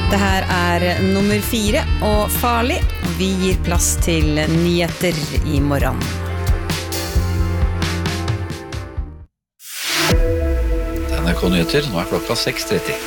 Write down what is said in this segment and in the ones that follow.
Det her nummer 4 og farlig. Vi gir plass til nyheter I morgen. NRK Nyheter, nå klokka 6:30.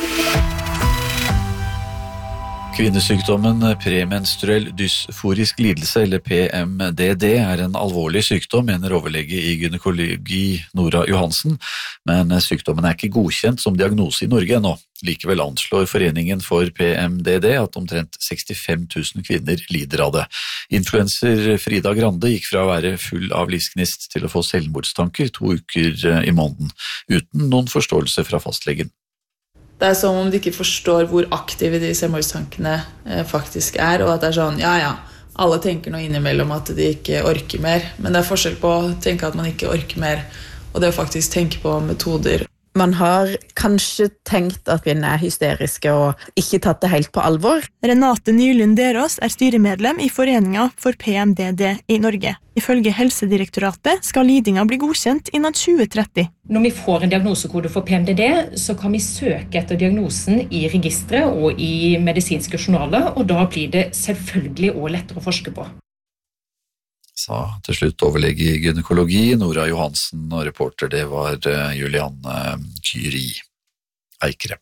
Kvinnesykdommen premenstruell dysforisk lidelse, eller PMDD, en alvorlig sykdom, mener overlege I gynekologi Nora Johansen, men sykdommen ikke godkjent som diagnose I Norge ennå. Likevel anslår Foreningen for PMDD at omtrent 65 000 kvinner lider av det. Influencer Frida Grande gikk fra å være full av livsgnist til å få selvmordstanker 2 uker I måneden, uten noen forståelse fra fastlegen. Det som om de ikke forstår hvor aktive de selvmordstankene faktisk og at det sånn, ja, alle tenker noe innimellom at de ikke orker mer, men det forskjell på å tenke at man ikke orker mer, og det å faktisk tenke på metoder. Man har kanskje tenkt at kvinner hysteriske og ikke tatt det helt på alvor. Renate Nylund Derås styremedlem I Foreningen for PMDD I Norge. Ifølge Helsedirektoratet skal lidinga bli godkjent innen 2030. Når vi får en diagnosekode for PMDD, så kan vi søke etter diagnosen I registre og I medisinske journaler, og da blir det selvfølgelig også lettere å forske på. Sa til slutt overlege I gynekologi Nora Johansen, og reporter det var Julianne Kyri Eikere.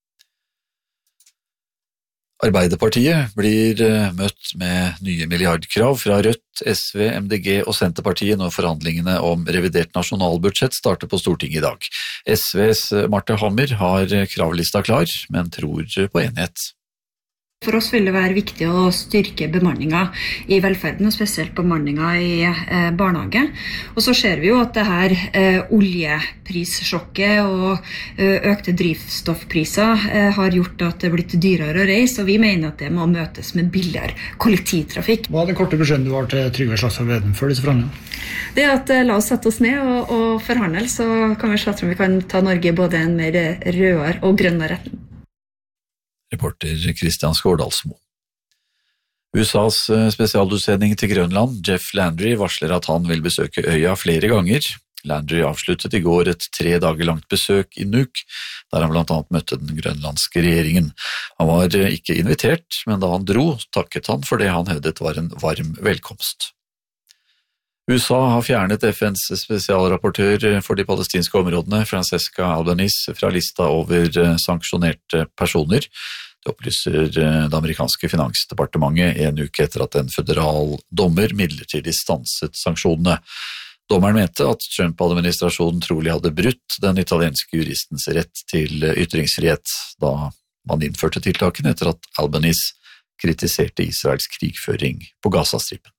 Arbeiderpartiet blir møtt med nye milliardkrav fra Rødt, SV, MDG og Senterpartiet når forhandlingene om revidert nasjonalbudsjett starter på Stortinget I dag. SVs Marte Hammer har kravlista klar, men tror på enighet. For oss vil det være viktig å styrke bemanningen I velferden, og spesielt bemanningen I barnehage. Og så ser vi jo at det her oljeprissjokket og økte drivstoffpriser har gjort at det blitt dyrere å reise, og vi mener at det må møtes med billigere kollektivtrafikk. Hva den korte beskjeden du har til Trygve Slagsvold Vedum før disse forhandlingene? Det at la oss sette oss ned og forhandle, så kan vi se at vi kan ta Norge både en mer rødere og grønnere retning. Reporter Kristian Skårdalsmo. USAs spesialutsending til Grønland, Jeff Landry, varsler at han vil besøke øya flere ganger. Landry avsluttet I går et 3 dager langt besøk I Nuuk, der han blant annet møtte den grønlandske regjeringen. Han var ikke invitert, men da han dro, takket han for det han hevdet var en varm velkomst. USA har fjernet FNs spesialrapportør for de palestinske områdene, Francesca Albanese, fra lista over sanksjonerte personer. Det opplyser det amerikanske finansdepartementet en uke etter at en føderal dommer midlertidig stanset sanksjonene. Dommeren mente at Trump-administrasjonen trolig hadde brutt den italienske juristens rett til ytringsfrihet, da man innførte tiltakene etter at Albanese kritiserte Israels krigføring på Gazastripen.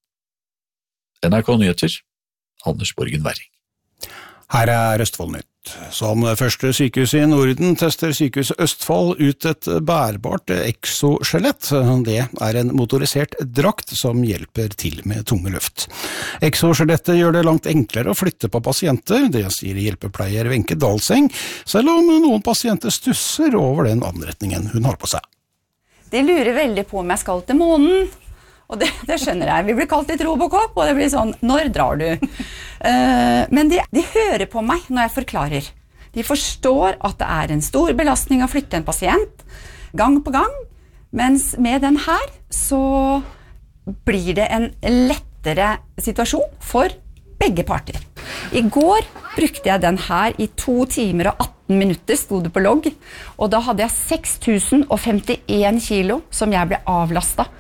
NRK Nyheter, Anders Borgen Werring. Her Østfold Nytt. Som første sykehus I Norden tester sykehuset Østfold ut et bærbart exoskjelett. Det en motorisert drakt som hjelper til med tunge løft. Exoskjelettet gjør det langt enklere å flytte på pasienter, det sier hjelpepleier Wenche Dalseng, selv om noen pasienter stusser over den anretningen hun har på seg. De lurer veldig på om jeg skal til månen. Og det skjønner jeg. Vi blir kalt litt Robocop, og det blir sånn, når drar du? Men de hører på meg når jeg forklarer. De forstår at det en stor belastning å flytte en pasient, gang på gang, mens med den her, så blir det en lettere situasjon for begge parter. I går brukte jeg den her I 2 timer og 18 minutter, stod det på logg, og da hadde jeg 6051 kilo som jeg ble avlastet.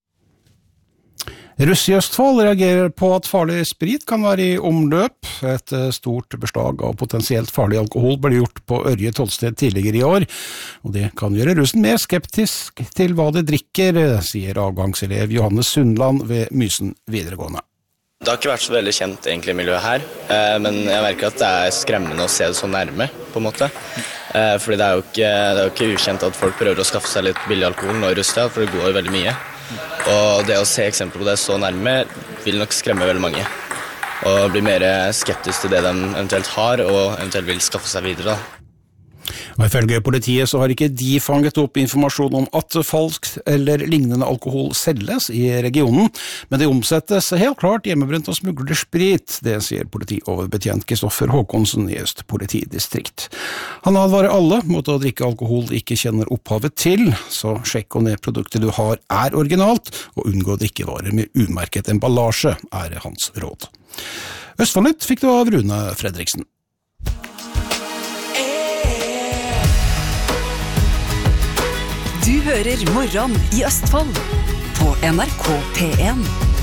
Russ I Østfold reagerer på at farlig sprit kan være I omløp. Et stort beslag av potensielt farlig alkohol ble gjort på Ørje Tollsted tidligere I år, og det kan gjøre russen mer skeptisk til hva de drikker, sier avgangselev Johannes Sundland ved Mysen videregående. Det har ikke vært så veldig kjent egentlig I miljøet her, men jeg merker at det skremmende å se det så nærme, på en måte. Fordi det jo ikke ukjent at folk prøver å skaffe seg litt billig alkohol nå I russetida, for det går jo veldig mye. Og det å se eksempler på det så nærme vil nok skremme veldig mange. Og bli mer skeptisk til det de eventuelt har, og eventuelt vil skaffe seg videre da. Og ifølge politiet så har ikke de fanget opp informasjon om at falskt eller lignende alkohol selges i regionen, men det omsettes helt klart hjemmebrent og smuglersprit, det sier politioverbetjent Kristoffer Håkonsen i Øst politidistrikt. Han advarer alle mot å drikke alkohol de ikke kjenner opphavet til, så sjekk om det produktet du har er originalt, og unngå drikkevarer med umerket emballasje, er hans råd. Østfoldnytt fikk du av Rune Fredriksen. Du hører Morgen i Østfold på NRK P1.